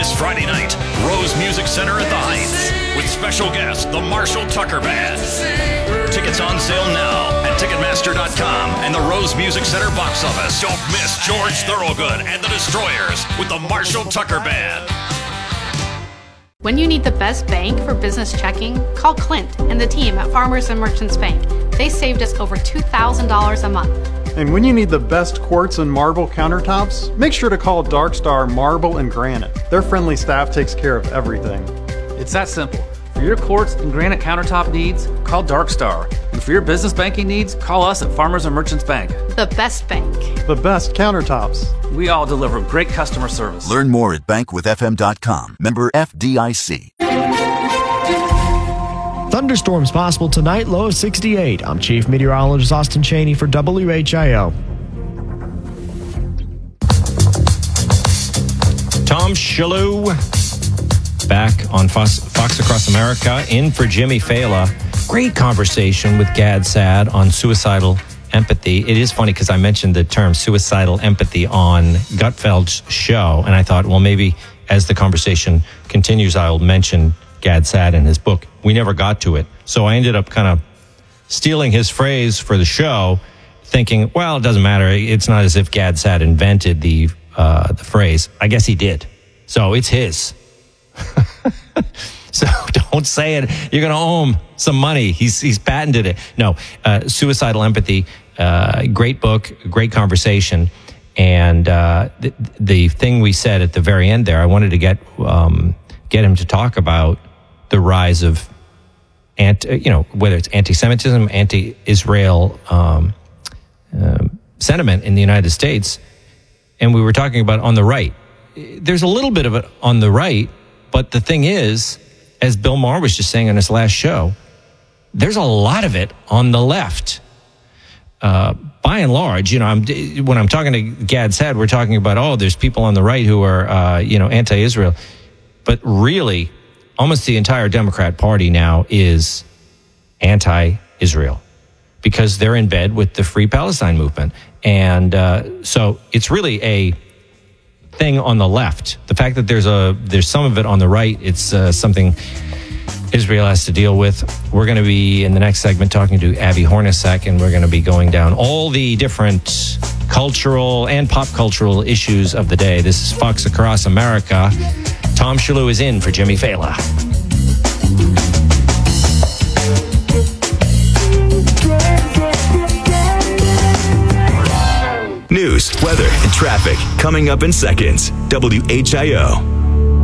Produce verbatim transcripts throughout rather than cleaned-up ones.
This Friday night, Rose Music Center at the Heights with special guest, the Marshall Tucker Band. Tickets on sale now at Ticketmaster dot com and the Rose Music Center box office. Don't miss George Thorogood and the Destroyers with the Marshall Tucker Band. When you need the best bank for business checking, call Clint and the team at Farmers and Merchants Bank. They saved us over two thousand dollars a month. And when you need the best quartz and marble countertops, make sure to call Darkstar Marble and Granite. Their friendly staff takes care of everything. It's that simple. For your quartz and granite countertop needs, call Darkstar. And for your business banking needs, call us at Farmers and Merchants Bank. The best bank. The best countertops. We all deliver great customer service. Learn more at bank with f m dot com. Member F D I C. Thunderstorms possible tonight, low of sixty-eight. I'm Chief Meteorologist Austin Cheney for W H I O. Tom Shalhoub back on Fox, Fox Across America, in for Jimmy Fela. Great conversation with Gad Saad on suicidal empathy. It is funny because I mentioned the term suicidal empathy on Gutfeld's show, and I thought, well, maybe as the conversation continues, I'll mention Gad Saad in his book. We never got to it. So I ended up kind of stealing his phrase for the show, thinking, well, it doesn't matter. It's not as if Gad Saad invented the uh, the phrase. I guess he did. So it's his. So don't say it. You're going to owe him some money. He's he's patented it. No, uh, Suicidal Empathy, uh, great book, great conversation. And uh, the, the thing we said at the very end there, I wanted to get um, get him to talk about the rise of, anti, you know, whether it's anti-Semitism, anti-Israel um, um, sentiment in the United States. And we were talking about on the right. There's a little bit of it on the right, but the thing is, as Bill Maher was just saying on his last show, there's a lot of it on the left. Uh, by and large, you know, I'm, when I'm talking to Gad Saad, we're talking about, oh, there's people on the right who are, uh, you know, anti-Israel. But really, almost the entire Democrat Party now is anti-Israel because they're in bed with the Free Palestine movement. And uh, so it's really a thing on the left. The fact that there's a there's some of it on the right, it's uh, something Israel has to deal with. We're going to be, in the next segment, talking to Abby Hornacek, and we're going to be going down all the different cultural and pop cultural issues of the day. This is Fox Across America. Tom Shalhoub is in for Jimmy Fela. News, weather, and traffic coming up in seconds. W H I O.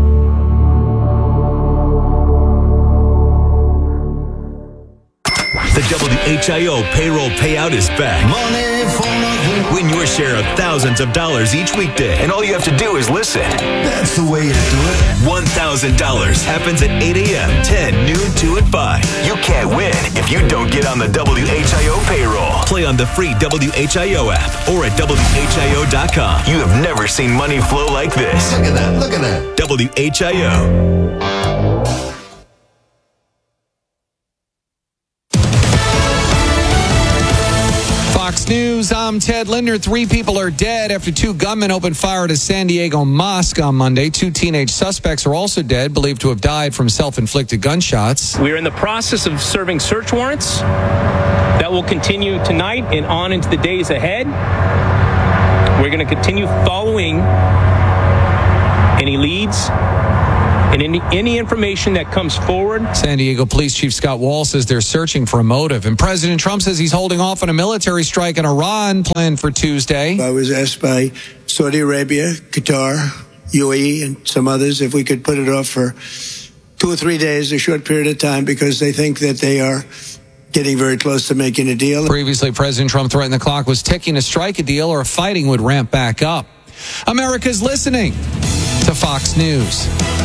The W H I O payroll payout is back. Money for nothing. Win your share of thousands of dollars each weekday. And all you have to do is listen. That's the way to do it. one thousand dollars happens at eight a.m., ten, noon, two, and five. You can't win if you don't get on the W H I O payroll. Play on the free W H I O app or at W H I O dot com. You have never seen money flow like this. Look at that. Look at that. W H I O. Fox News, I'm Ted Linder. Three people are dead after two gunmen opened fire at a San Diego mosque on Monday. Two teenage suspects are also dead, believed to have died from self-inflicted gunshots. We are in the process of serving search warrants that will continue tonight and on into the days ahead. We're going to continue following any leads and any, any information that comes forward. San Diego Police Chief Scott Wall says they're searching for a motive. And President Trump says he's holding off on a military strike in Iran planned for Tuesday. I was asked by Saudi Arabia, Qatar, U A E, and some others if we could put it off for two or three days, a short period of time, because they think that they are getting very close to making a deal. Previously, President Trump threatened the clock was ticking to strike a deal or fighting would ramp back up. America's listening to Fox News.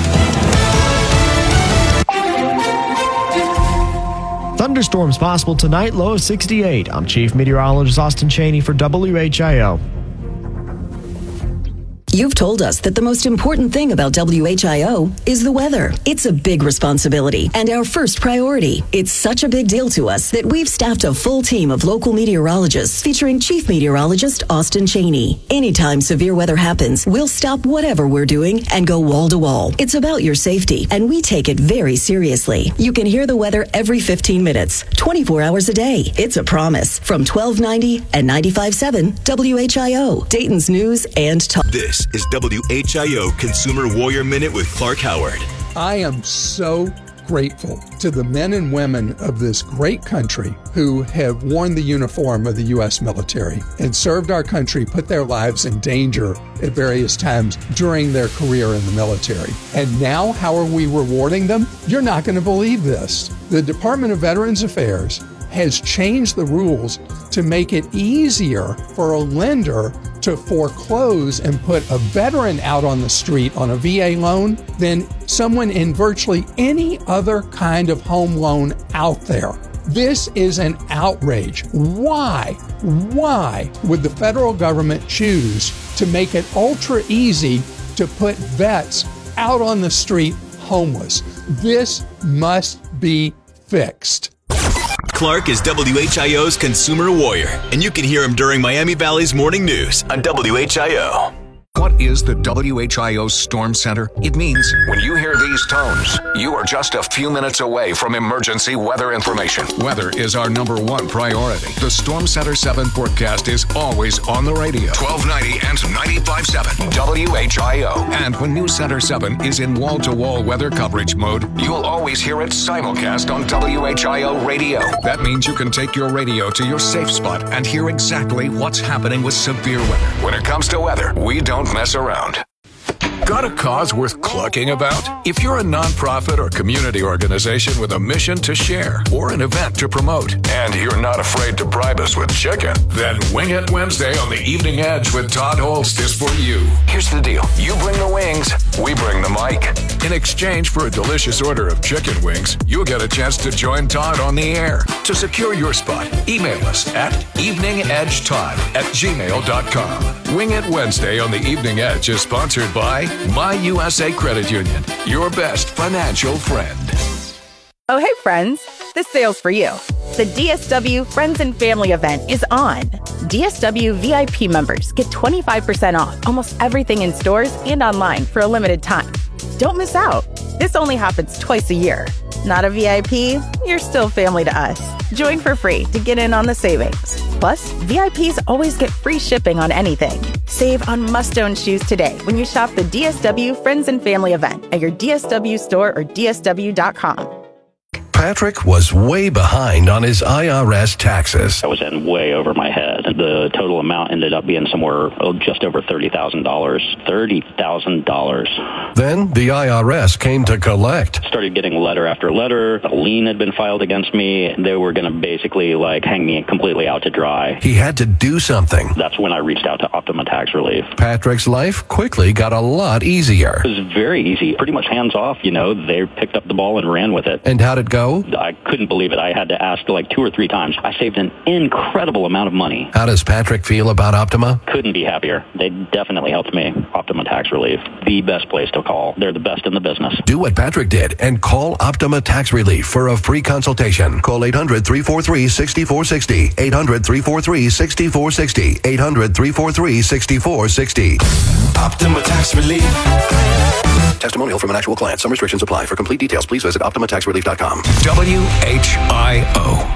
Thunderstorms possible tonight, low of sixty-eight. I'm Chief Meteorologist Austin Cheney for W H I O. You've told us that the most important thing about W H I O is the weather. It's a big responsibility and our first priority. It's such a big deal to us that we've staffed a full team of local meteorologists featuring Chief Meteorologist Austin Cheney. Anytime severe weather happens, we'll stop whatever we're doing and go wall to wall. It's about your safety, and we take it very seriously. You can hear the weather every fifteen minutes, twenty-four hours a day. It's a promise from twelve ninety and ninety-five point seven W H I O, Dayton's News and Talk. This is W H I O Consumer Warrior Minute with Clark Howard. I am so grateful to the men and women of this great country who have worn the uniform of the U S military and served our country, put their lives in danger at various times during their career in the military. And now, how are we rewarding them? You're not going to believe this. The Department of Veterans Affairs has changed the rules to make it easier for a lender to foreclose and put a veteran out on the street on a V A loan than someone in virtually any other kind of home loan out there. This is an outrage. Why? Why would the federal government choose to make it ultra easy to put vets out on the street homeless? This must be fixed. Clark is W H I O's Consumer Warrior, and you can hear him during Miami Valley's Morning News on W H I O. What is the W H I O Storm Center? It means when you hear these tones, you are just a few minutes away from emergency weather information. Weather is our number one priority. The Storm Center seven forecast is always on the radio. twelve ninety and ninety-five point seven W H I O. And when News Center seven is in wall-to-wall weather coverage mode, you'll always hear it simulcast on W H I O radio. That means you can take your radio to your safe spot and hear exactly what's happening with severe weather. When it comes to weather, we don't mess around. Got a cause worth clucking about? If you're a nonprofit or community organization with a mission to share or an event to promote, and you're not afraid to bribe us with chicken, then Wing It Wednesday on the Evening Edge with Todd Holst is for you. Here's the deal. You bring the wings, we bring the mic. In exchange for a delicious order of chicken wings, you'll get a chance to join Todd on the air. To secure your spot, email us at eveningedgetodd at gmail dot com. Wing It Wednesday on the Evening Edge is sponsored by My U S A Credit Union, your best financial friend. Oh, hey, friends. This sale's for you. The D S W Friends and Family event is on. D S W V I P members get twenty-five percent off almost everything in stores and online for a limited time. Don't miss out. This only happens twice a year. Not a V I P? You're still family to us. Join for free to get in on the savings. Plus, V I Ps always get free shipping on anything. Save on must-own shoes today when you shop the D S W Friends and Family event at your D S W store or D S W dot com. Patrick was way behind on his I R S taxes. I was in way over my head. The total amount ended up being somewhere oh, just over thirty thousand dollars. thirty thousand dollars. Then the I R S came to collect. Started getting letter after letter. A lien had been filed against me. They were going to basically like hang me completely out to dry. He had to do something. That's when I reached out to Optima Tax Relief. Patrick's life quickly got a lot easier. It was very easy. Pretty much hands off, you know. They picked up the ball and ran with it. And how'd it go? I couldn't believe it. I had to ask like two or three times. I saved an incredible amount of money. How does Patrick feel about Optima? Couldn't be happier. They definitely helped me. Optima Tax Relief, the best place to call. They're the best in the business. Do what Patrick did and call Optima Tax Relief for a free consultation. Call eight hundred, three four three, six four six zero. eight hundred, three four three, six four six zero. eight hundred, three four three, six four six zero. Optima Tax Relief. Testimonial from an actual client. Some restrictions apply. For complete details, please visit optima tax relief dot com. W H I O.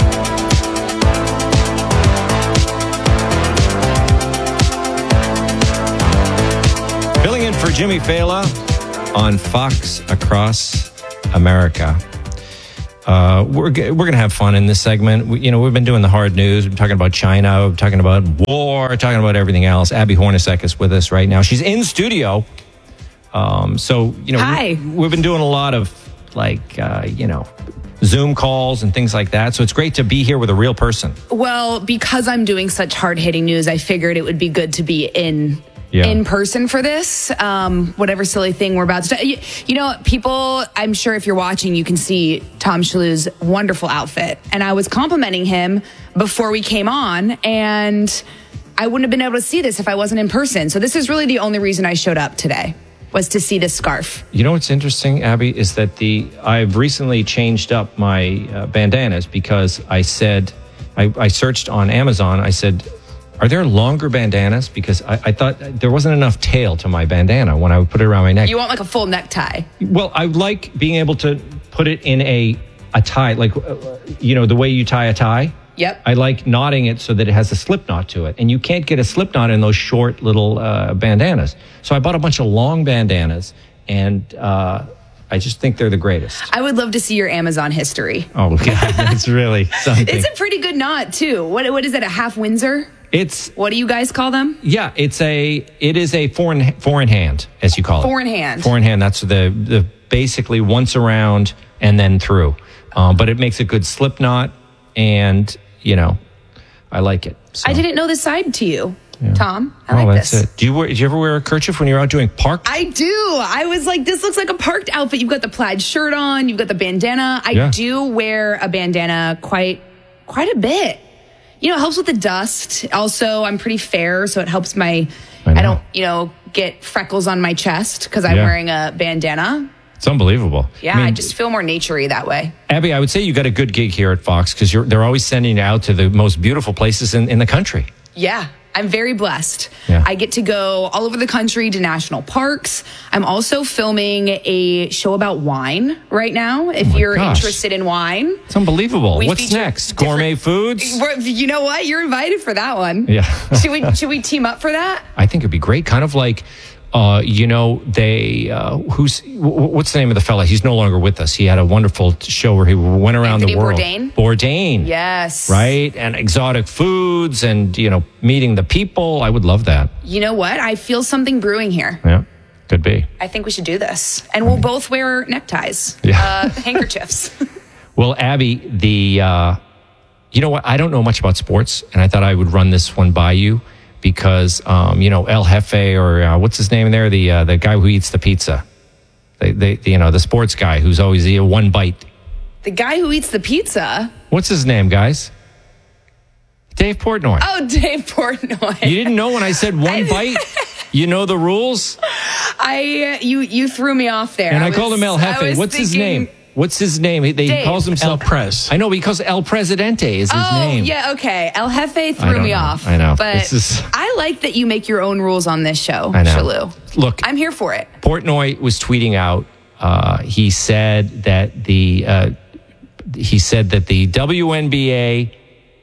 Filling in for Jimmy Fallon on Fox Across America. Uh, we're we're going to have fun in this segment. We, you know, we've been doing the hard news. We're talking about China. We're talking about war. Talking about everything else. Abby Hornacek is with us right now. She's in studio. Um, so, you know, Hi. We, we've been doing a lot of like, uh, you know, Zoom calls and things like that. So it's great to be here with a real person. Well, because I'm doing such hard-hitting news, I figured it would be good to be in Yeah. in person for this. Um, whatever silly thing we're about to do. You, you know, people, I'm sure if you're watching, you can see Tom Shalhoub's wonderful outfit. And I was complimenting him before we came on, and I wouldn't have been able to see this if I wasn't in person. So this is really the only reason I showed up today, was to see this scarf. You know what's interesting, Abby, is that the I've recently changed up my uh, bandanas because I said, I, I searched on Amazon, I said, are there longer bandanas? Because I, I thought there wasn't enough tail to my bandana when I would put it around my neck. You want like a full necktie? Well, I like being able to put it in a, a tie, like, uh, you know, the way you tie a tie. Yep. I like knotting it so that it has a slip knot to it. And you can't get a slip knot in those short little uh, bandanas. So I bought a bunch of long bandanas, and uh, I just think they're the greatest. I would love to see your Amazon history. Oh, God, it's really something. It's a pretty good knot, too. What What is it, a half Windsor? It's What do you guys call them? Yeah, it's a it is a foreign foreign hand, as you call it. Foreign hand. Foreign hand. That's the the basically once around and then through. Um, but it makes a good slip knot, and you know, I like it. So. I didn't know this side to you, Yeah. Tom. I oh, like that's this. it. Do you wear, did you ever wear a kerchief when you're out doing park? I do. I was like, this looks like a parked outfit. You've got the plaid shirt on. You've got the bandana. I Yeah. do wear a bandana quite, quite a bit. You know, it helps with the dust. Also, I'm pretty fair, so it helps my, I, I don't, you know, get freckles on my chest because I'm Yeah. wearing a bandana. It's unbelievable. Yeah, I mean, I just feel more naturey that way. Abby, I would say you got a good gig here at Fox because you're they're always sending you out to the most beautiful places in, in the country. Yeah, I'm very blessed. Yeah. I get to go all over the country to national parks. I'm also filming a show about wine right now. If Oh my you're gosh. interested in wine, It's unbelievable. We What's feature next? Gourmet foods? We're- you know what? You're invited for that one. Yeah. should we should we team up for that? I think it'd be great. Kind of like, uh, you know, they, uh, who's, w- what's the name of the fella? He's no longer with us. He had a wonderful show where he went around Anthony the world. Bourdain? Bourdain. Yes. Right? And exotic foods and, you know, meeting the people. I would love that. You know what? I feel something brewing here. Yeah. Could be. I think we should do this, and we'll both wear neckties, Yeah. uh, handkerchiefs. Well, Abby, the, uh, you know what? I don't know much about sports, and I thought I would run this one by you because, um, you know, El Jefe or uh, what's his name in there? The uh, the guy who eats the pizza. They, they, you know, the sports guy who's always eat one bite. The guy who eats the pizza. What's his name, guys? Dave Portnoy. Oh, Dave Portnoy. You didn't know when I said one bite? You know the rules? I you you threw me off there. And I, was- called him El I Jefe. was What's his thinking- name? What's his name? He, they, he Dave. calls himself El Pres. I know, but he calls El Presidente is his oh, name. yeah, okay. El Jefe I threw don't me know. off. I know. But This is- I like that you make your own rules on this show, I know. Shalou. Look, I'm here for it. Portnoy was tweeting out. Uh, he said that the uh, he said that the W N B A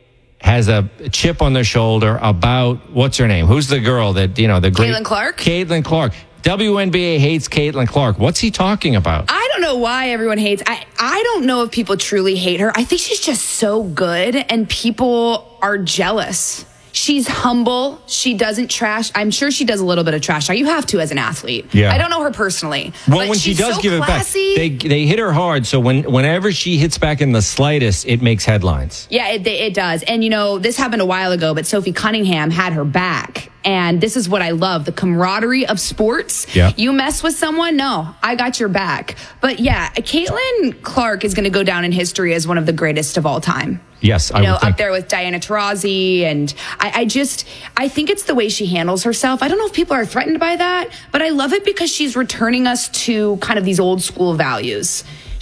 has a chip on their shoulder about what's her name? Who's the girl that you know the great Caitlin Clark? Caitlin Clark. W N B A hates Caitlin Clark. What's he talking about? I don't know why everyone hates. I I don't know if people truly hate her. I think she's just so good, and people are jealous. She's humble. She doesn't trash. I'm sure she does a little bit of trash. You have to as an athlete. Yeah. I don't know her personally. Well, but when she she's does so give classy. it back, they they hit her hard. So when whenever she hits back in the slightest, it makes headlines. Yeah, it, it does. And, you know, this happened a while ago, but Sophie Cunningham had her back. And this is what I love, the camaraderie of sports. Yeah. You mess with someone, no, I got your back. But, yeah, Caitlin Clark is going to go down in history as one of the greatest of all time. Yes, I You know, would think. up there with Diana Taurasi. And I, I just, I think it's the way she handles herself. I don't know if people are threatened by that, but I love it because she's returning us to kind of these old school values.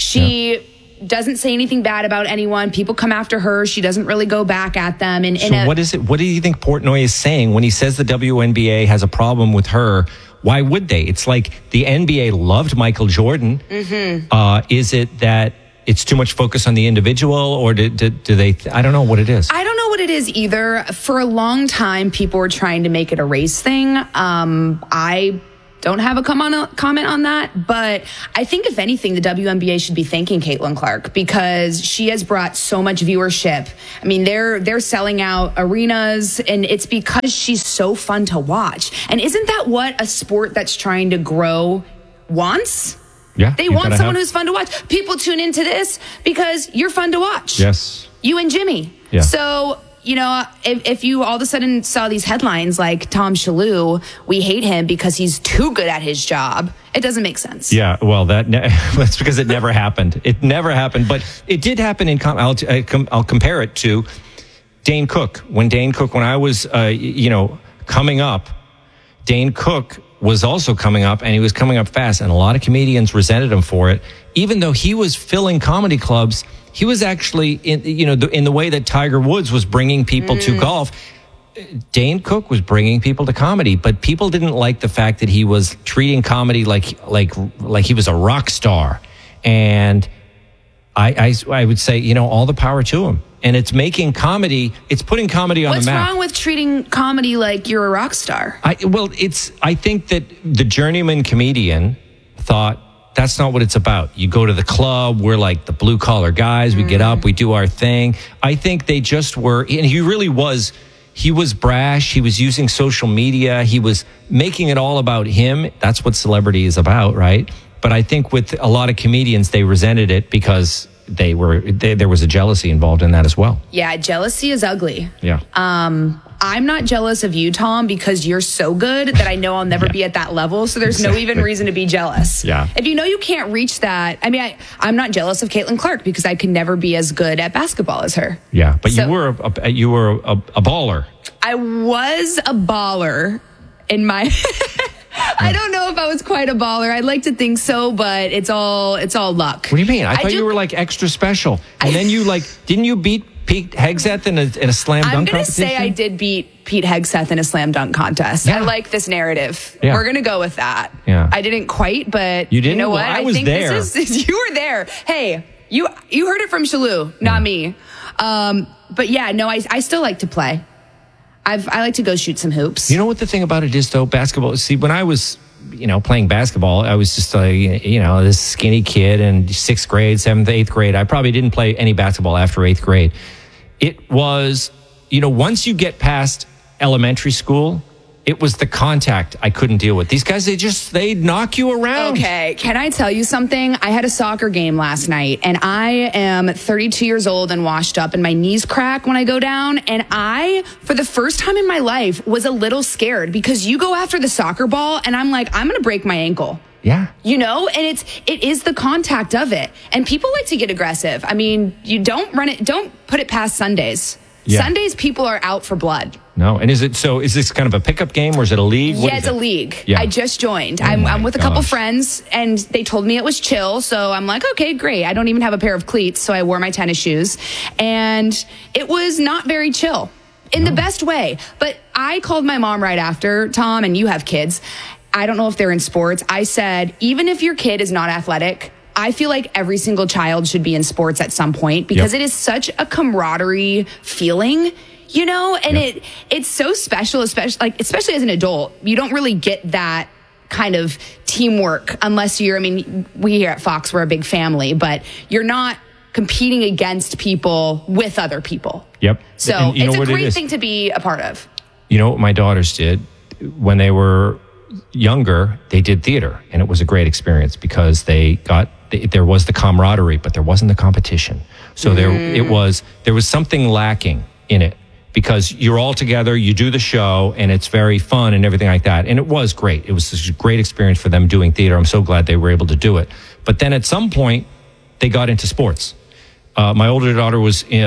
She doesn't say anything bad about anyone. People come after her. She doesn't really go back at them. And, So and what is it? What do you think Portnoy is saying when he says the W N B A has a problem with her? Why would they? It's like the N B A loved Michael Jordan. Mm-hmm. Uh, is it that it's too much focus on the individual, or do, do, do they? Th- I don't know what it is. I don't know what it is either. For a long time, people were trying to make it a race thing. Um, I don't have a comment comment on that, but I think if anything, the W N B A should be thanking Caitlin Clark because she has brought so much viewership. I mean, they're they're selling out arenas, and it's because she's so fun to watch. And isn't that what a sport that's trying to grow wants? Yeah, They you want gotta someone have- who's fun to watch. People tune into this because you're fun to watch. Yes. You and Jimmy. Yeah. So, you know, if, if you all of a sudden saw these headlines like Tom Shalou, we hate him because he's too good at his job, it doesn't make sense. Yeah, well, that ne- that's because it never happened. It never happened, but it did happen in. Com- I'll, I com- I'll compare it to Dane Cook. When Dane Cook, when I was, uh, you know, coming up, Dane Cook was also coming up, and he was coming up fast, and a lot of comedians resented him for it. Even though he was filling comedy clubs, he was actually, in, you know, the, in the way that Tiger Woods was bringing people mm. to golf, Dane Cook was bringing people to comedy, but people didn't like the fact that he was treating comedy like like like he was a rock star. And I, I, I would say, you know, all the power to him. And it's making comedy, it's putting comedy on What's the map. What's wrong with treating comedy like you're a rock star? I, well, it's, I think that the journeyman comedian thought, that's not what it's about. You go to the club, we're like the blue collar guys, we mm. get up, we do our thing. I think they just were, and he really was, he was brash, he was using social media, he was making it all about him. That's what celebrity is about, right? But I think with a lot of comedians, they resented it because they were they, there was a jealousy involved in that as well. Yeah, jealousy is ugly. Yeah. Um, I'm not jealous of you, Tom, because you're so good that I know I'll never yeah. be at that level. So there's exactly. no even reason to be jealous. Yeah. If you know you can't reach that, I mean, I, I'm not jealous of Caitlin Clark because I can never be as good at basketball as her. Yeah, but so, you were a, a, you were a, a baller. I was a baller in my. I don't know if I was quite a baller. I'd like to think so, but it's all it's all luck. What do you mean? I, I thought do, you were like extra special. And I, then you like, didn't you beat Pete Hegseth in a, in a slam dunk I'm gonna competition? say I did beat Pete Hegseth in a slam dunk contest. Yeah. I like this narrative. Yeah. We're going to go with that. Yeah. I didn't quite, but you, didn't? you know well, what? I was think there. This is, you were there. Hey, you you heard it from Shalou, not me. Um, but yeah, no, I, I still like to play. I've, I like to go shoot some hoops. You know what the thing about it is, though? Basketball, see, when I was... you know, playing basketball, I was just a, you know, this skinny kid in sixth grade, seventh, eighth grade. I probably didn't play any basketball after eighth grade. It was, you know, once you get past elementary school, it was the contact I couldn't deal with. These guys, they just, they'd knock you around. Okay, can I tell you something? I had a soccer game last night, and I am thirty-two years old and washed up, and my knees crack when I go down. And I, for the first time in my life, was a little scared because you go after the soccer ball, and I'm like, I'm going to break my ankle. Yeah. You know, and it's, it is the contact of it. And people like to get aggressive. I mean, you don't run it, don't put it past Sundays. Yeah. Sundays, people are out for blood. No, and is it so? Is this kind of a pickup game, or is it a league? What yeah, it's it? a league. Yeah. I just joined. Oh I'm, I'm with a couple gosh. friends, and they told me it was chill. So I'm like, okay, great. I don't even have a pair of cleats, so I wore my tennis shoes, and it was not very chill in no. the best way. But I called my mom right after, Tom, and you have kids. I don't know if they're in sports. I said, even if your kid is not athletic, I feel like every single child should be in sports at some point because yep. it is such a camaraderie feeling. You know, and yep. it it's so special, especially like especially as an adult. You don't really get that kind of teamwork unless you're. I mean, we here at Fox, we're a big family, but you're not competing against people with other people. Yep. So and you it's know a what great it thing to be a part of. You know what my daughters did when they were younger? They did theater, and it was a great experience because they got they, there was the camaraderie, but there wasn't the competition. So mm. there it was. There was something lacking in it. Because you're all together, you do the show, and it's very fun and everything like that. And it was great. It was a great experience for them doing theater. I'm so glad they were able to do it. But then at some point, they got into sports. Uh, my older daughter was uh,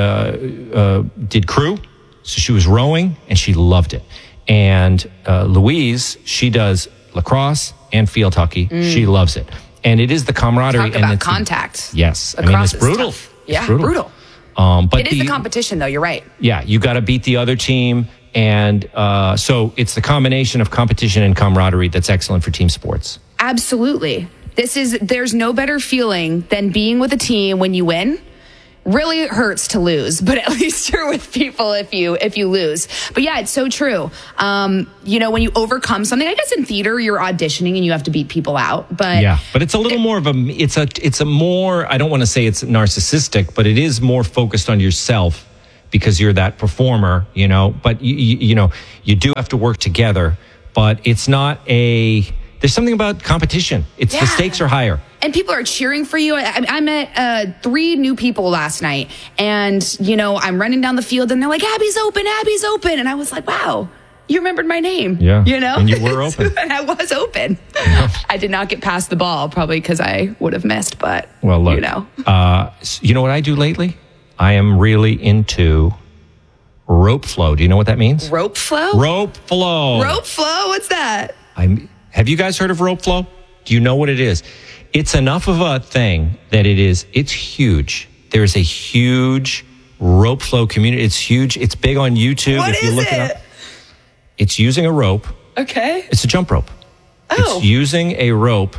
uh, did crew, so she was rowing, and she loved it. And uh, Louise, she does lacrosse and field hockey. Mm. She loves it. And it is the camaraderie. Talk and about it's, contact. Yes. Lacrosse I mean, it's is brutal. tough. It's Yeah, brutal. brutal. Um, but it is the, the competition, though. You're right. Yeah, you got to beat the other team. And uh, so it's the combination of competition and camaraderie that's excellent for team sports. Absolutely. This is, there's no better feeling than being with a team when you win. Really hurts to lose, but at least you're with people if you if you lose. But yeah, it's so true. Um, you know, when you overcome something, I guess in theater you're auditioning and you have to beat people out. But yeah, but it's a little it, more of a it's a it's a more I don't want to say it's narcissistic, but it is more focused on yourself because you're that performer, you know. But you you, you know you do have to work together, but it's not a. There's something about competition. It's yeah. the stakes are higher. And people are cheering for you. I, I met uh, three new people last night. And, you know, I'm running down the field and they're like, Abby's open, Abby's open. And I was like, wow, you remembered my name. Yeah. You know? And you were open. And I was open. Yeah. I did not get past the ball, probably because I would have missed. But, well, look, you know. Uh, you know what I do lately? I am really into rope flow. Do you know what that means? Rope flow? Rope flow. Rope flow? What's that? I'm, have you guys heard of rope flow? Do you know what it is? It's enough of a thing that it is, it's huge. There's a huge rope flow community. It's huge. It's big on YouTube. What if you is look it? it up. It's using a rope. Okay. It's a jump rope. Oh. It's using a rope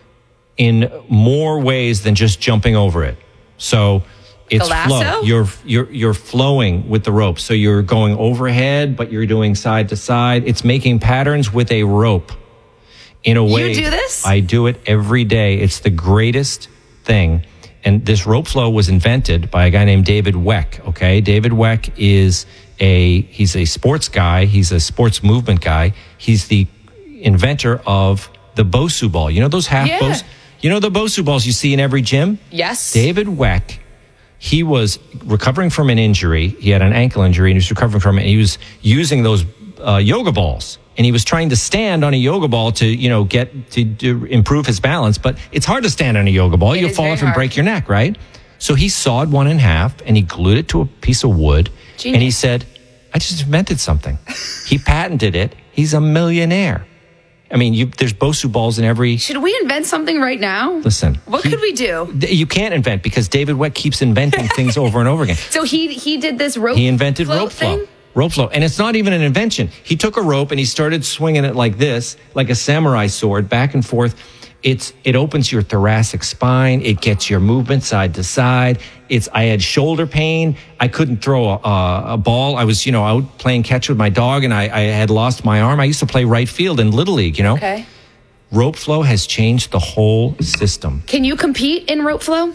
in more ways than just jumping over it. So it's The lasso? flow. You're you're you're flowing with the rope. So you're going overhead, but you're doing side to side. It's making patterns with a rope in a way. You do this? I do it every day. It's the greatest thing. And this rope flow was invented by a guy named David Weck. Okay, David Weck is a he's a sports guy. He's a sports movement guy. He's the inventor of the Bosu ball. You know those half Yeah. Bosu? You know the Bosu balls you see in every gym? Yes. David Weck, he was recovering from an injury. He had an ankle injury and he was recovering from it. And he was using those uh, yoga balls. And he was trying to stand on a yoga ball to, you know, get to, to improve his balance. But it's hard to stand on a yoga ball. It You'll is fall very off and hard. break your neck, right? So he sawed one in half and he glued it to a piece of wood. Genius. And he said, I just invented something. He patented it. He's a millionaire. I mean, you, there's Bosu balls in every... Should we invent something right now? Listen. What could we do? th- You can't invent because David Weck keeps inventing things over and over again. So he he did this rope He invented float rope flow. thing? Rope flow. And it's not even an invention. He took a rope and he started swinging it like this, like a samurai sword, back and forth. It's It opens your thoracic spine. It gets your movement side to side. It's. I had shoulder pain. I couldn't throw a, a, a ball. I was, you know, out playing catch with my dog and I, I had lost my arm. I used to play right field in Little League, you know. Okay. Rope flow has changed the whole system. Can you compete in rope flow?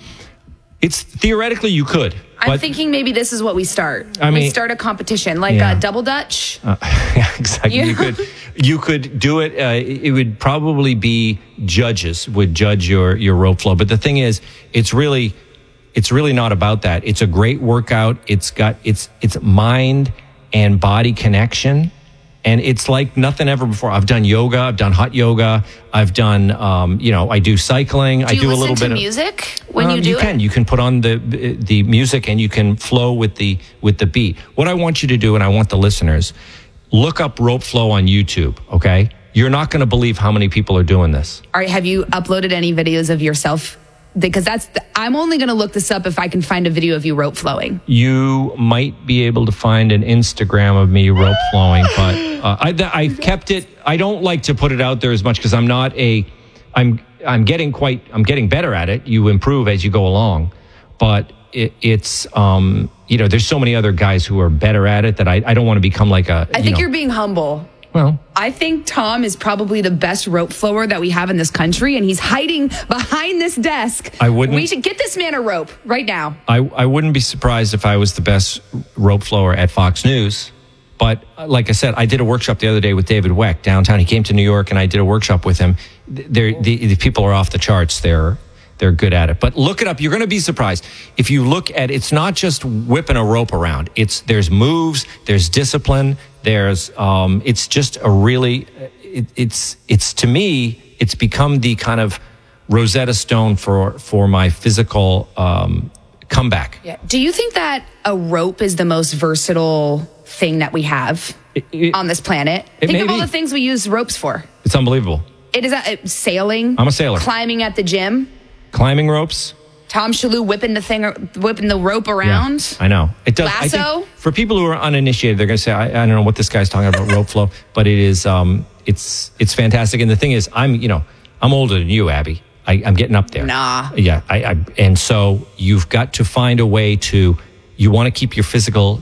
It's theoretically you could. I'm but, thinking maybe this is what we start. I we mean- start a competition like Yeah. uh, double dutch. Uh, yeah, exactly. You- You could you could do it. Uh, it would probably be judges would judge your your rope flow. But the thing is, it's really it's really not about that. It's a great workout. It's got it's it's mind and body connection. And it's like nothing ever before. I've done yoga. I've done hot yoga. I've done, um, you know, I do cycling. Do I you do a listen little to bit music when Um, you do you it? can. You can put on the the music and you can flow with the with the beat. What I want you to do, and I want the listeners, look up rope flow on YouTube. Okay, you're not going to believe how many people are doing this. All right, have you uploaded any videos of yourself? Because that's the, I'm only going to look this up if I can find a video of you rope flowing. You might be able to find an Instagram of me rope flowing, but uh, I I've kept it. I don't like to put it out there as much because I'm not a. I'm I'm getting quite. I'm getting better at it. You improve as you go along, but it, it's um you know there's so many other guys who are better at it that I I don't want to become like a. I you think know, you're being humble. Well, I think Tom is probably the best rope flower that we have in this country, and he's hiding behind this desk. I wouldn't- We should get this man a rope right now. I, I wouldn't be surprised if I was the best rope flower at Fox News. But uh, like I said, I did a workshop the other day with David Weck downtown. He came to New York and I did a workshop with him. They're, the, the people are off the charts. They're they're good at it. But look it up. You're going to be surprised. If you look at it's not just whipping a rope around. It's there's moves, there's discipline, there's um it's just a really it, it's it's to me it's become the kind of Rosetta Stone for for my physical um comeback. Yeah. Do you think that a rope is the most versatile thing that we have on this planet? it Think may of all be. the things we use ropes for. It's unbelievable. It is uh, sailing. I'm a sailor. Climbing at the gym. Climbing ropes. Tom Shalhoub whipping the thing, whipping the rope around. Yeah, I know. It does. I Lasso? think for people who are uninitiated, they're going to say, I, I don't know what this guy's talking about rope flow, but it is, um, it's, it's fantastic. And the thing is, I'm, you know, I'm older than you, Abby. I, I'm getting up there. Nah. Yeah. I, I, and so you've got to find a way to, you want to keep your physical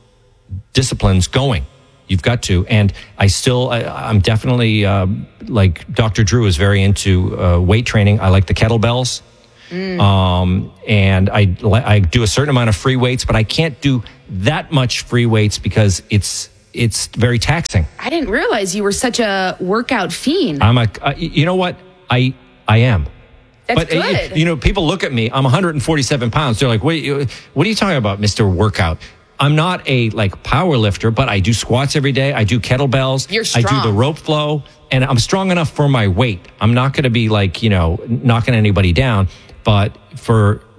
disciplines going. You've got to. And I still, I, I'm definitely, um, like Doctor Drew is very into uh, weight training. I like the kettlebells. Mm. Um, and I, I do a certain amount of free weights, but I can't do that much free weights because it's, it's very taxing. I didn't realize you were such a workout fiend. I'm a, uh, you know what? I, I am. That's but uh, good. You, you know, people look at me, I'm one hundred forty-seven pounds. They're like, what, what are you talking about, Mister Workout? I'm not a like power lifter, but I do squats every day. I do kettlebells. You're I do strong. the rope flow, and I'm strong enough for my weight. I'm not going to be like, you know, knocking anybody down, but for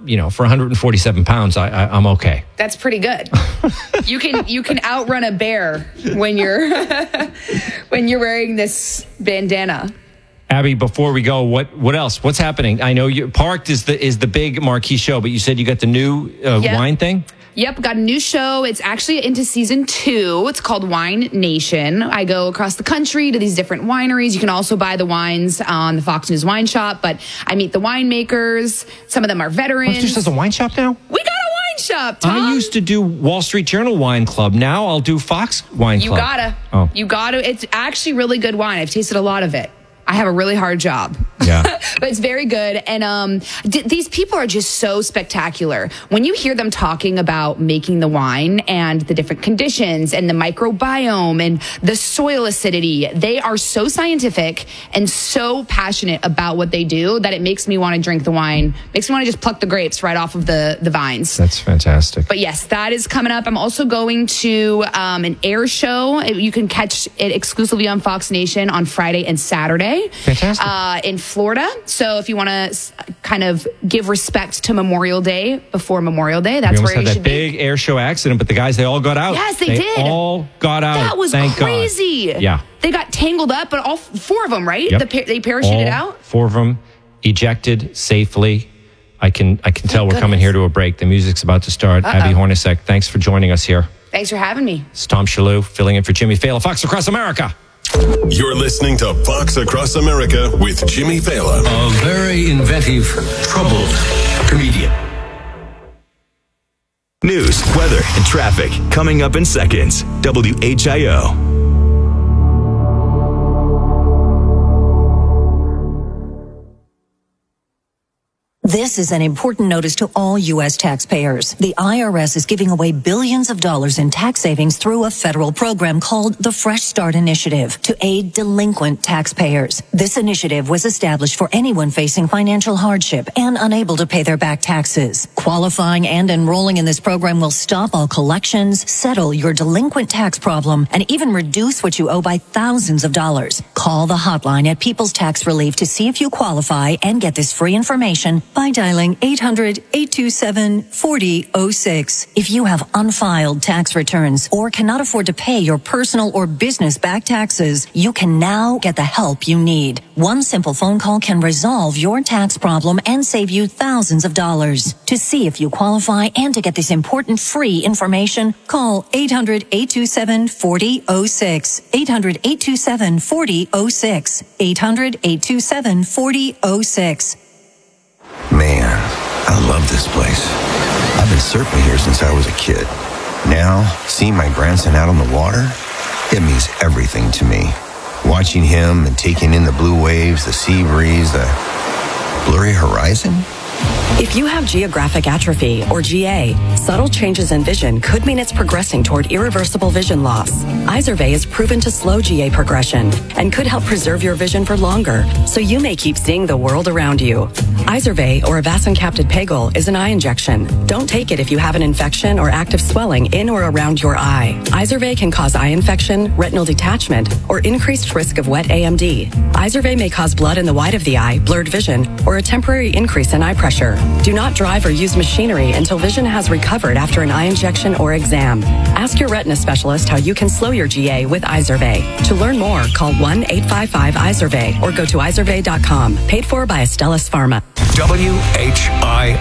you know, for one hundred forty-seven pounds, I, I, I'm okay. That's pretty good. you can you can outrun a bear when you're when you're wearing this bandana. Abby, before we go, what what else? What's happening? I know you Parked is the is the big marquee show, but you said you got the new uh, Yep. wine thing. Yep, got a new show. It's actually into season two. It's called Wine Nation. I go across the country to these different wineries. You can also buy the wines on the Fox News Wine Shop, but I meet the winemakers. Some of them are veterans. Fox News has a wine shop now? We got a wine shop, Tom. I used to do Wall Street Journal Wine Club. Now I'll do Fox Wine You Club. gotta. Oh. You gotta. It's actually really good wine. I've tasted a lot of it. I have a really hard job. Yeah. But it's very good. And um, d- these people are just so spectacular. When you hear them talking about making the wine and the different conditions and the microbiome and the soil acidity, they are so scientific and so passionate about what they do that it makes me want to drink the wine, makes me want to just pluck the grapes right off of the, the vines. That's fantastic. But yes, that is coming up. I'm also going to um, an air show. You can catch it exclusively on Fox Nation on Friday and Saturday. Fantastic. Uh, in Florida. So if you want to s- kind of give respect to Memorial Day before Memorial Day, that's we almost where you had should that be. big air show accident, but the guys, they all got out. Yes, they did. all got out. That was Thank crazy. God. Yeah. They got tangled up, but all f- four of them, right? Yep. The pa- they parachuted All out. Four of them ejected safely. I can I can tell we're coming here to a break. The music's about to start. Uh-oh. Abby Hornacek, thanks for joining us here. Thanks for having me. It's Tom Shalhoub filling in for Jimmy Fallon, Fox Across America. You're listening to Fox Across America with Jimmy Fallon. A very inventive, troubled comedian. News, weather, and traffic coming up in seconds. W H I O. This is an important notice to all U S taxpayers. The I R S is giving away billions of dollars in tax savings through a federal program called the Fresh Start Initiative to aid delinquent taxpayers. This initiative was established for anyone facing financial hardship and unable to pay their back taxes. Qualifying and enrolling in this program will stop all collections, settle your delinquent tax problem, and even reduce what you owe by thousands of dollars. Call the hotline at People's Tax Relief to see if you qualify and get this free information by dialing eight hundred, eight two seven, four zero zero six. If you have unfiled tax returns or cannot afford to pay your personal or business back taxes, you can now get the help you need. One simple phone call can resolve your tax problem and save you thousands of dollars. To see if you qualify and to get this important free information, call eight hundred, eight two seven, four zero zero six. eight hundred, eight two seven, four zero zero six. eight hundred, eight two seven, four zero zero six. Man, I love this place. I've been surfing here since I was a kid. Now, seeing my grandson out on the water, it means everything to me. Watching him and taking in the blue waves, the sea breeze, the blurry horizon. If you have geographic atrophy, or G A, subtle changes in vision could mean it's progressing toward irreversible vision loss. Izervay is proven to slow G A progression and could help preserve your vision for longer, so you may keep seeing the world around you. Izervay, or avacincaptad pegol, is an eye injection. Don't take it if you have an infection or active swelling in or around your eye. Izervay can cause eye infection, retinal detachment, or increased risk of wet A M D. Izervay may cause blood in the white of the eye, blurred vision, or a temporary increase in eye pressure. Do not drive or use machinery until vision has recovered after an eye injection or exam. Ask your retina specialist how you can slow your G A with Izervay. To learn more, call one eight five five Izervay or go to izervay dot com. Paid for by Astellas Pharma. W H I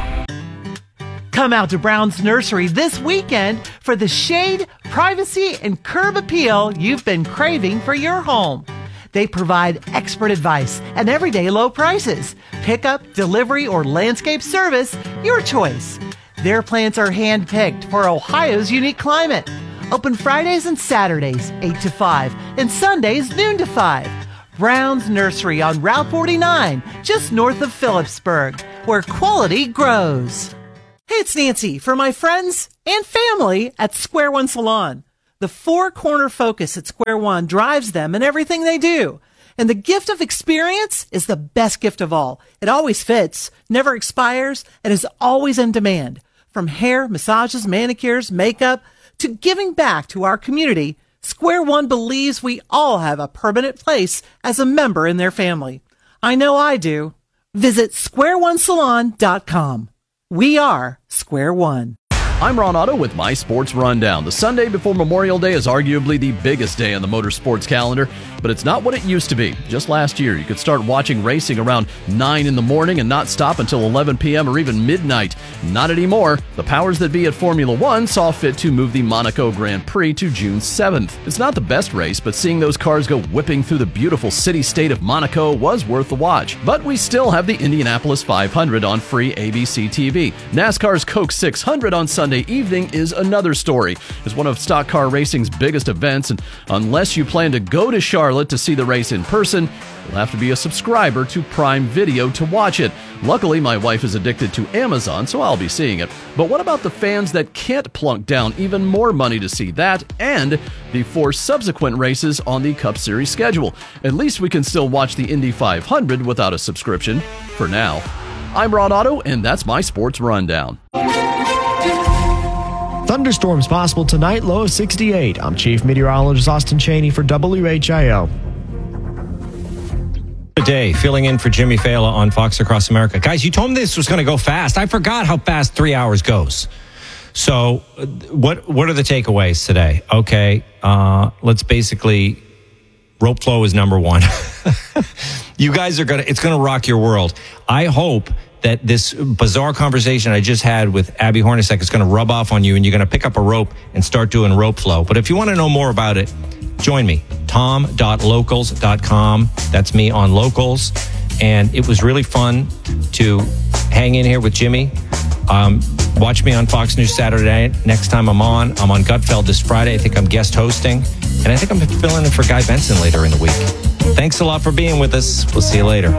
O. Come out to Brown's Nursery this weekend for the shade, privacy, and curb appeal you've been craving for your home. They provide expert advice and everyday low prices. Pickup, delivery, or landscape service, your choice. Their plants are hand-picked for Ohio's unique climate. Open Fridays and Saturdays, eight to five, and Sundays, noon to five. Brown's Nursery on Route forty-nine, just north of Phillipsburg, where quality grows. Hey, it's Nancy for my friends and family at Square One Salon. The four-corner focus at Square One drives them in everything they do. And the gift of experience is the best gift of all. It always fits, never expires, and is always in demand. From hair, massages, manicures, makeup, to giving back to our community, Square One believes we all have a permanent place as a member in their family. I know I do. Visit square one salon dot com. We are Square One. I'm Ron Otto with My Sports Rundown. The Sunday before Memorial Day is arguably the biggest day on the motorsports calendar, but it's not what it used to be. Just last year, you could start watching racing around nine in the morning and not stop until eleven p.m. or even midnight. Not anymore. The powers that be at Formula One saw fit to move the Monaco Grand Prix to June seventh. It's not the best race, but seeing those cars go whipping through the beautiful city-state of Monaco was worth the watch. But we still have the Indianapolis five hundred on free A B C T V. NASCAR's Coke six hundred on Sunday evening is another story. It's one of stock car racing's biggest events, and unless you plan to go to Charlotte to see the race in person, you'll have to be a subscriber to Prime Video to watch it. Luckily, my wife is addicted to Amazon, so I'll be seeing it. But what about the fans that can't plunk down even more money to see that and the four subsequent races on the Cup Series schedule? At least we can still watch the Indy five hundred without a subscription, for now. I'm Ron Otto, and that's my Sports Rundown. Thunderstorms possible tonight, low of sixty-eight. I'm Chief Meteorologist Austin Cheney for W H I O. Today, filling in for Jimmy Fallon on Fox Across America. Guys, you told me this was going to go fast. I forgot how fast three hours goes. So uh, what what are the takeaways today? Okay, uh, let's basically, rope flow is number one. You guys are going to, it's going to rock your world. I hope that this bizarre conversation I just had with Abby Hornacek is going to rub off on you and you're going to pick up a rope and start doing rope flow. But if you want to know more about it, join me, tom dot locals dot com. That's me on Locals. And it was really fun to hang in here with Jimmy. Um, watch me on Fox News Saturday next time I'm on. I'm on Gutfeld this Friday. I think I'm guest hosting. And I think I'm filling in for Guy Benson later in the week. Thanks a lot for being with us. We'll see you later.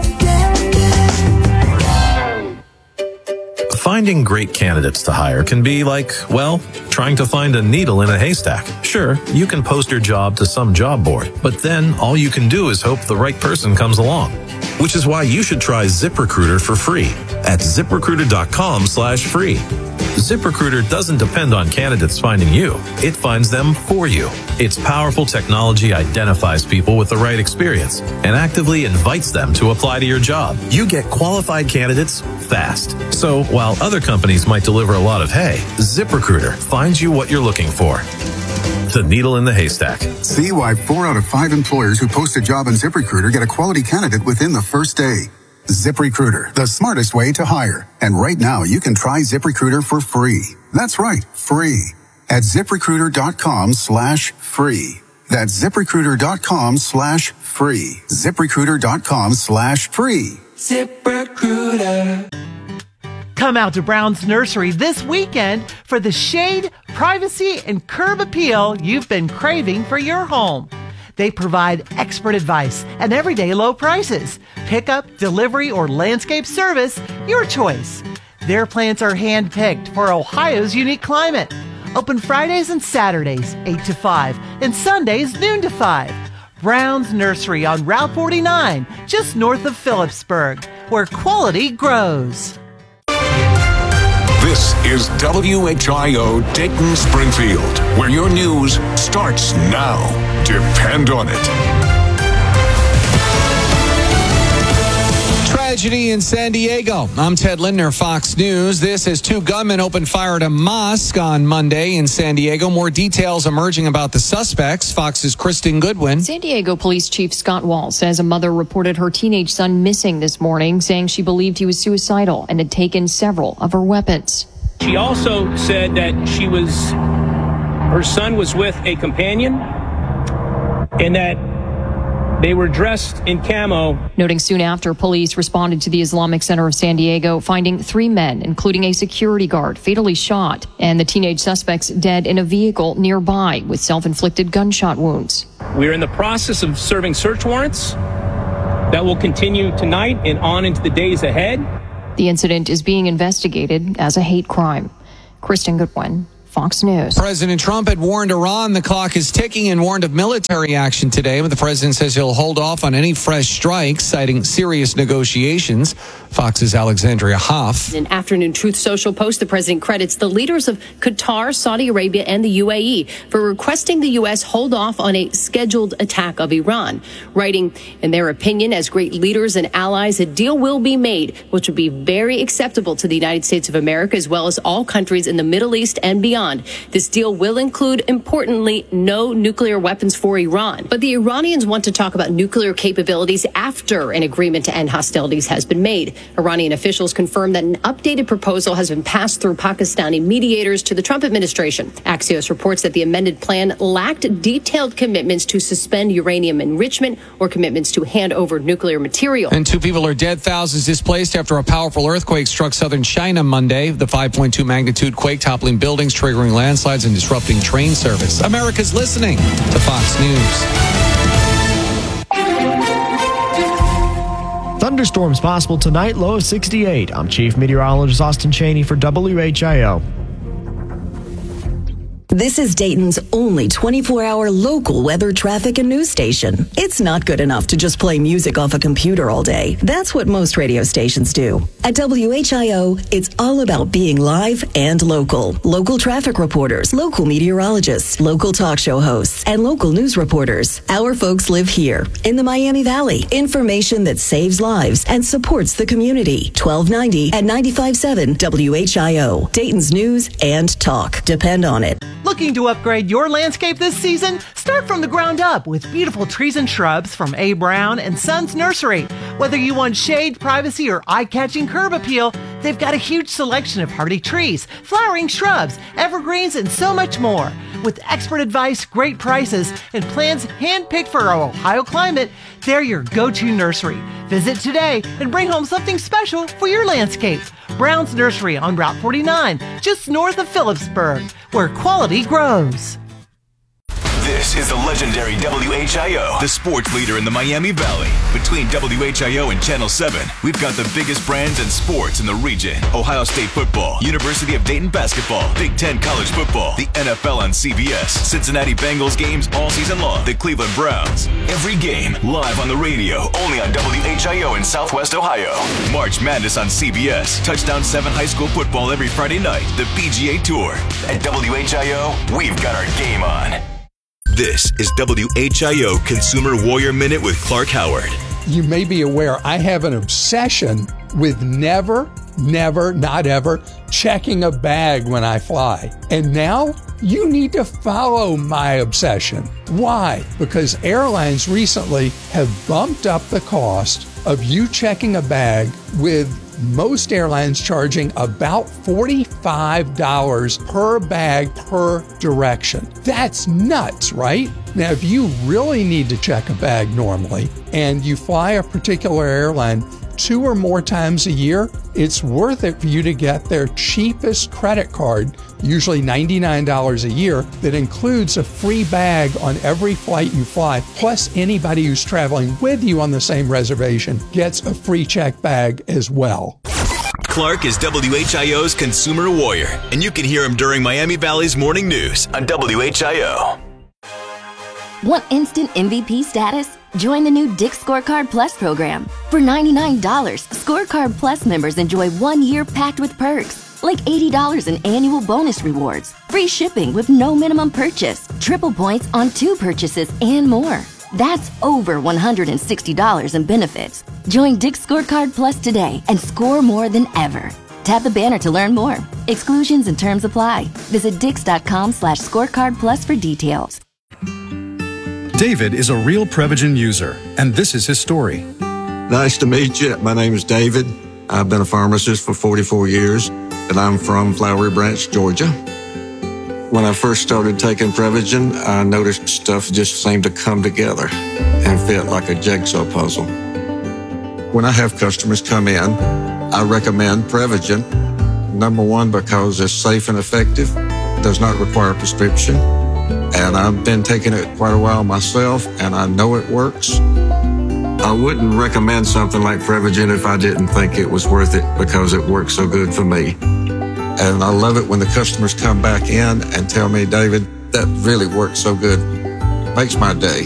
Finding great candidates to hire can be like, well, trying to find a needle in a haystack. Sure, you can post your job to some job board, but then all you can do is hope the right person comes along. Which is why you should try ZipRecruiter for free at ZipRecruiter.com slash free. ZipRecruiter doesn't depend on candidates finding you. It finds them for you. Its powerful technology identifies people with the right experience and actively invites them to apply to your job. You get qualified candidates fast. So while other companies might deliver a lot of hay, ZipRecruiter finds you what you're looking for. The needle in the haystack. See why four out of five employers who post a job on ZipRecruiter get a quality candidate within the first day. ZipRecruiter, the smartest way to hire. And right now, you can try ZipRecruiter for free. That's right, free. At ZipRecruiter.com slash free. That's ZipRecruiter.com slash free. ZipRecruiter.com slash free. ZipRecruiter. Come out to Brown's Nursery this weekend for the shade, privacy, and curb appeal you've been craving for your home. They provide expert advice and everyday low prices. Pickup, delivery, or landscape service, your choice. Their plants are hand-picked for Ohio's unique climate. Open Fridays and Saturdays, eight to five, and Sundays, noon to five. Brown's Nursery on Route forty-nine, just north of Phillipsburg, where quality grows. This is W H I O Dayton Springfield, where your news starts now. Depend on it. Tragedy in San Diego. I'm Ted Lindner, Fox News. This as two gunmen opened fire at a mosque on Monday in San Diego. More details emerging about the suspects. Fox's Kristen Goodwin. San Diego Police Chief Scott Wall says a mother reported her teenage son missing this morning, saying she believed he was suicidal and had taken several of her weapons. She also said that she was, her son was with a companion and that they were dressed in camo. Noting soon after, police responded to the Islamic Center of San Diego, finding three men, including a security guard, fatally shot, and the teenage suspects dead in a vehicle nearby with self-inflicted gunshot wounds. We're in the process of serving search warrants that will continue tonight and on into the days ahead. The incident is being investigated as a hate crime. Kristen Goodwin, Fox News. President Trump had warned Iran the clock is ticking and warned of military action today, but the president says he'll hold off on any fresh strikes, citing serious negotiations. Fox's Alexandria Hoff. In an afternoon Truth Social post, the president credits the leaders of Qatar, Saudi Arabia, and the U A E for requesting the U S hold off on a scheduled attack of Iran, writing, in their opinion, as great leaders and allies, a deal will be made, which would be very acceptable to the United States of America, as well as all countries in the Middle East and beyond. This deal will include, importantly, no nuclear weapons for Iran. But the Iranians want to talk about nuclear capabilities after an agreement to end hostilities has been made. Iranian officials confirmed that an updated proposal has been passed through Pakistani mediators to the Trump administration. Axios reports that the amended plan lacked detailed commitments to suspend uranium enrichment or commitments to hand over nuclear material. And two people are dead, thousands displaced after a powerful earthquake struck southern China Monday. The five point two magnitude quake toppling buildings, triggering landslides and disrupting train service. America's listening to Fox News. Thunderstorms possible tonight, low of sixty-eight. I'm Chief Meteorologist Austin Cheney for W H I O. This is Dayton's only twenty-four hour local weather, traffic, and news station. It's not good enough to just play music off a computer all day. That's what most radio stations do. At W H I O, it's all about being live and local. Local traffic reporters, local meteorologists, local talk show hosts, and local news reporters. Our folks live here in the Miami Valley. Information that saves lives and supports the community. twelve ninety at ninety-five point seven W H I O. Dayton's news and talk. Depend on it. Looking to upgrade your landscape this season? Start from the ground up with beautiful trees and shrubs from A. Brown and Sons Nursery. Whether you want shade, privacy, or eye-catching curb appeal, they've got a huge selection of hardy trees, flowering shrubs, evergreens, and so much more. With expert advice, great prices, and plans handpicked for our Ohio climate, they're your go-to nursery. Visit today and bring home something special for your landscape. Brown's Nursery on Route forty-nine, just north of Phillipsburg, where quality grows. This is the legendary W H I O, the sports leader in the Miami Valley. Between W H I O and Channel seven, we've got the biggest brands and sports in the region. Ohio State football, University of Dayton basketball, Big Ten college football, the N F L on C B S, Cincinnati Bengals games all season long, the Cleveland Browns. Every game live on the radio, only on W H I O in Southwest Ohio. March Madness on C B S, Touchdown seven high school football every Friday night, the P G A Tour. At W H I O, we've got our game on. This is W H I O Consumer Warrior Minute with Clark Howard. You may be aware I have an obsession with never, never, not ever checking a bag when I fly. And now you need to follow my obsession. Why? Because airlines recently have bumped up the cost of you checking a bag, with most airlines charging about forty-five dollars per bag per direction. That's nuts, right? Now, if you really need to check a bag normally and you fly a particular airline two or more times a year, it's worth it for you to get their cheapest credit card, usually ninety-nine dollars a year, that includes a free bag on every flight you fly. Plus, anybody who's traveling with you on the same reservation gets a free check bag as well. Clark is W H I O's Consumer Warrior, and you can hear him during Miami Valley's Morning News on W H I O. Want instant M V P status? Join the new Dick's Scorecard Plus program. For ninety-nine dollars, Scorecard Plus members enjoy one year packed with perks, like eighty dollars in annual bonus rewards, free shipping with no minimum purchase, triple points on two purchases, and more. That's over one hundred sixty dollars in benefits. Join Dick's Scorecard Plus today and score more than ever. Tap the banner to learn more. Exclusions and terms apply. Visit dix.com slash scorecard plus for details. David is a real Prevagen user, and this is his story. Nice to meet you. My name is David. I've been a pharmacist for forty-four years, and I'm from Flowery Branch, Georgia. When I first started taking Prevagen, I noticed stuff just seemed to come together and fit like a jigsaw puzzle. When I have customers come in, I recommend Prevagen. Number one, because it's safe and effective, does not require a prescription. And I've been taking it quite a while myself, and I know it works. I wouldn't recommend something like Prevagen if I didn't think it was worth it, because it works so good for me. And I love it when the customers come back in and tell me, David, that really worked so good. Makes my day.